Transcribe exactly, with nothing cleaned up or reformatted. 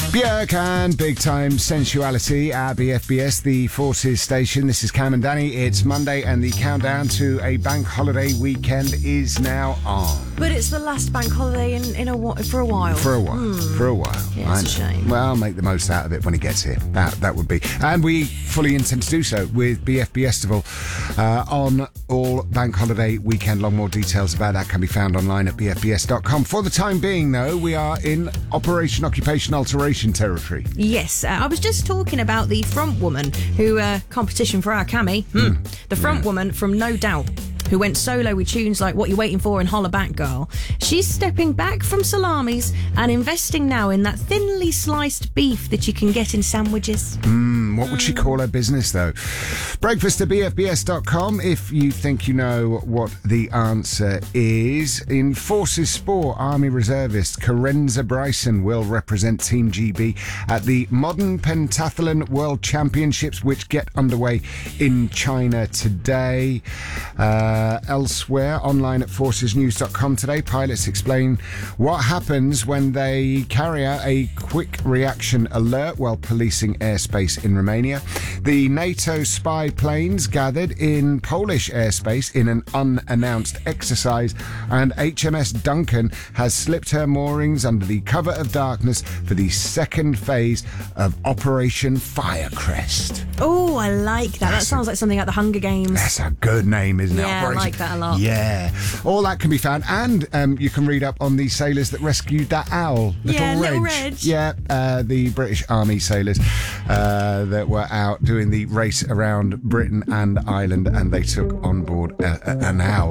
Björk and Big Time Sensuality at B F B S, the Forces station. This is Cam and Danny. It's Monday and the countdown to a bank holiday weekend is now on. But it's the last bank holiday in, in a wh- for a while. For a while. Mm. For a while. Yeah, it's a shame. Well, make the most out of it when it gets here. That that would be. And we fully intend to do so with B F B Estival uh, on all bank holiday weekend long. More details about that can be found online at b f b s dot com. For the time being, though, we are in Operation Occupation Alteration territory. Yes, uh, I was just talking about the front woman who, uh, competition for our Cammy, mm, mm. the front yeah. woman from No Doubt, who went solo with tunes like What You Waiting For and Holler Back Girl. She's stepping back from salamis and investing now in that thinly sliced beef that you can get in sandwiches. Mm, what would she call her business, though? Breakfast at b f b s dot com if you think you know what the answer is. In Forces Sport, Army reservist Karenza Bryson will represent Team G B at the Modern Pentathlon World Championships, which get underway in China today. Uh, Uh, elsewhere, online at forces news dot com today, pilots explain what happens when they carry out a quick reaction alert while policing airspace in Romania. The NATO spy planes gathered in Polish airspace in an unannounced exercise, and H M S Duncan has slipped her moorings under the cover of darkness for the second phase of Operation Firecrest. Oh, I like that. That's that sounds a, like something like the Hunger Games. That's a good name, isn't it? Yeah, I like that a lot. Yeah. All that can be found, and um, you can read up on the sailors that rescued that owl, Little yeah, Reg. Little Reg. Yeah, uh, the British Army sailors uh, that were out doing the race around Britain and Ireland, and they took on board a, a, an owl.